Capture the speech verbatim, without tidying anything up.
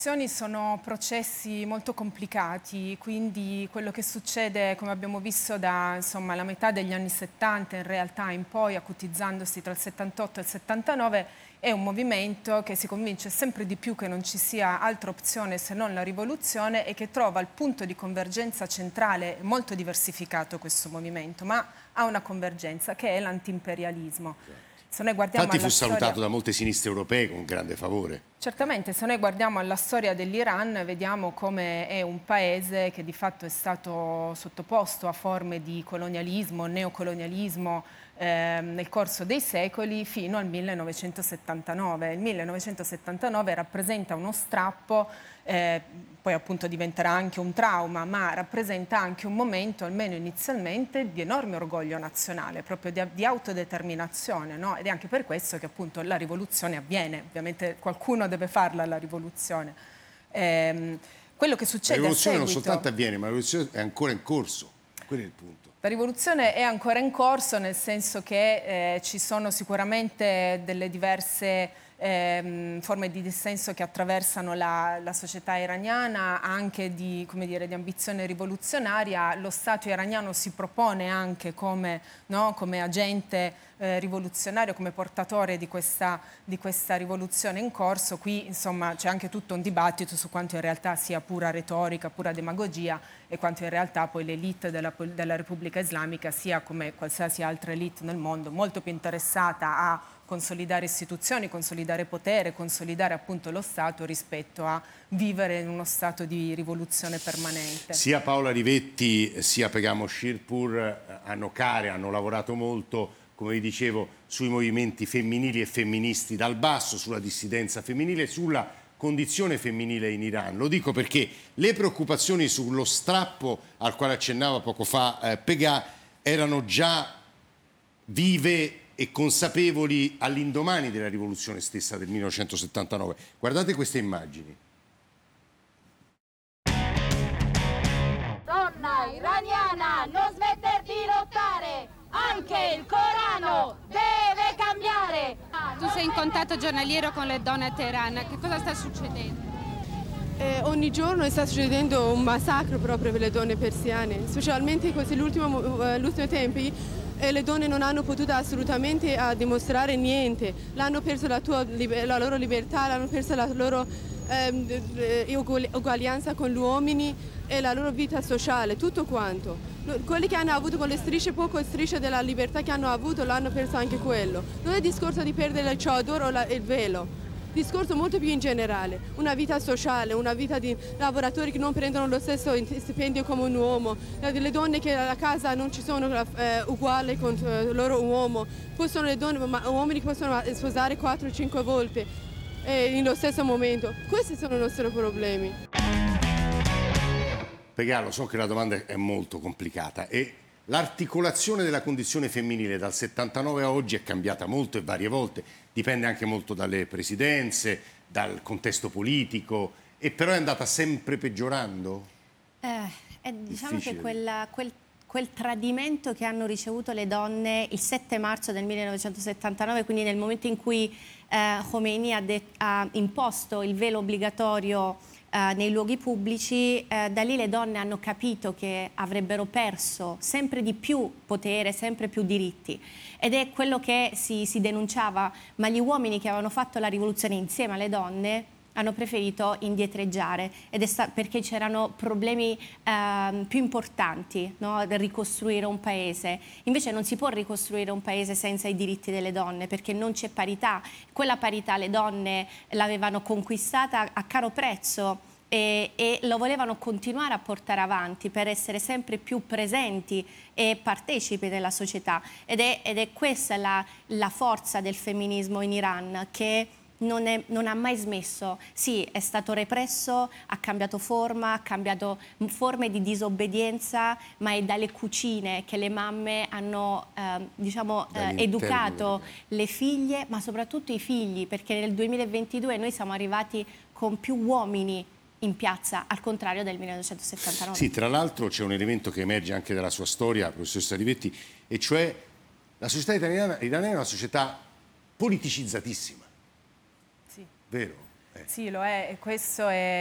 Sono processi molto complicati, quindi quello che succede, come abbiamo visto da insomma, la metà degli anni settanta in realtà in poi, acutizzandosi tra il settantotto e il settantanove, è un movimento che si convince sempre di più che non ci sia altra opzione se non la rivoluzione e che trova il punto di convergenza centrale, molto diversificato questo movimento, ma ha una convergenza che è l'antiimperialismo. Se noi guardiamo Infatti fu alla storia... salutato da molte sinistre europee con grande favore. Certamente, se noi guardiamo alla storia dell'Iran, vediamo come è un paese che di fatto è stato sottoposto a forme di colonialismo, neocolonialismo eh, nel corso dei secoli fino al millenovecentosettantanove. Il millenovecentosettantanove rappresenta uno strappo, eh, poi appunto diventerà anche un trauma, ma rappresenta anche un momento, almeno inizialmente, di enorme orgoglio nazionale, proprio di, di autodeterminazione, no? Ed è anche per questo che appunto la rivoluzione avviene. Ovviamente qualcuno deve farla la rivoluzione. Ehm, quello che succede la rivoluzione a seguito, non soltanto avviene, ma la rivoluzione è ancora in corso. Quello è il punto. La rivoluzione è ancora in corso, nel senso che eh, ci sono sicuramente delle diverse eh, forme di dissenso che attraversano la, la società iraniana, anche di, come dire, di ambizione rivoluzionaria. Lo Stato iraniano si propone anche come, no, come agente eh, rivoluzionario, come portatore di questa, di questa rivoluzione in corso. Qui insomma c'è anche tutto un dibattito su quanto in realtà sia pura retorica, pura demagogia e quanto in realtà poi l'elite della, della Repubblica Islamica sia, come qualsiasi altra elite nel mondo, molto più interessata a consolidare istituzioni, consolidare potere, consolidare appunto lo Stato rispetto a vivere in uno stato di rivoluzione permanente. Sia Paola Rivetti sia Pegamo Shirpur hanno care, hanno lavorato molto, come vi dicevo, sui movimenti femminili e femministi dal basso, sulla dissidenza femminile, sulla condizione femminile in Iran. Lo dico perché le preoccupazioni sullo strappo al quale accennava poco fa eh, Pegà erano già vive e consapevoli all'indomani della rivoluzione stessa del millenovecentosettantanove. Guardate queste immagini. Donna iraniana, non smetter di lottare, anche il Corano deve cambiare. Tu sei in contatto giornaliero con le donne a Teheran, che cosa sta succedendo? Eh, ogni giorno sta succedendo un massacro proprio per le donne persiane, specialmente in questi ultimi uh, tempi. E le donne non hanno potuto assolutamente uh, dimostrare niente, l'hanno perso la, tua, la loro libertà, l'hanno perso la loro um, uguaglianza con gli uomini e la loro vita sociale, tutto quanto. Quelli che hanno avuto con le strisce, poco strisce della libertà che hanno avuto, l'hanno perso anche quello. Non è il discorso di perdere il chador o la, il velo. Discorso molto più in generale, una vita sociale, una vita di lavoratori che non prendono lo stesso stipendio come un uomo, le donne che a casa non ci sono eh, uguali con eh, il loro uomo, possono le donne, ma uomini che possono sposare quattro cinque volte eh, in lo stesso momento. Questi sono i nostri problemi. Pegà, so che la domanda è molto complicata e l'articolazione della condizione femminile dal settantanove a oggi è cambiata molto e varie volte, dipende anche molto dalle presidenze, dal contesto politico, e però è andata sempre peggiorando? Eh, è, diciamo Difficile. che quella, quel, quel tradimento che hanno ricevuto le donne il sette marzo del millenovecentosettantanove, quindi nel momento in cui eh, Khomeini ha, ha imposto il velo obbligatorio Uh, nei luoghi pubblici, uh, da lì le donne hanno capito che avrebbero perso sempre di più potere, sempre più diritti, ed è quello che si, si denunciava, ma gli uomini che avevano fatto la rivoluzione insieme alle donne hanno preferito indietreggiare, ed è perché c'erano problemi eh, più importanti, no? Del ricostruire un paese. Invece non si può ricostruire un paese senza i diritti delle donne, perché non c'è parità. Quella parità le donne l'avevano conquistata a caro prezzo e, e lo volevano continuare a portare avanti per essere sempre più presenti e partecipi della società. Ed è, ed è questa la, la forza del femminismo in Iran, che Non, è, non ha mai smesso. Sì, è stato represso, ha cambiato forma, ha cambiato forme di disobbedienza, ma è dalle cucine che le mamme hanno eh, diciamo, eh, educato le figlie, ma soprattutto i figli, perché nel duemilaventidue noi siamo arrivati con più uomini in piazza, al contrario del millenovecentosettantanove. Sì, tra l'altro c'è un elemento che emerge anche dalla sua storia, professoressa Rivetti, e cioè la società italiana, iraniana è una società politicizzatissima. Sì. Vero? Sì, lo è, e questo è